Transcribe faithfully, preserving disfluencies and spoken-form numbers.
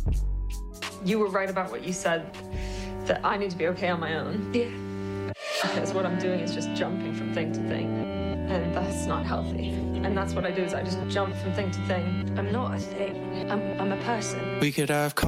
You were right about what you said, that I need to be okay on my own. Yeah. Because what I'm doing is just jumping from thing to thing, and that's not healthy. And that's what I do, is I just jump from thing to thing. I'm not a thing. I'm, I'm a person. We could have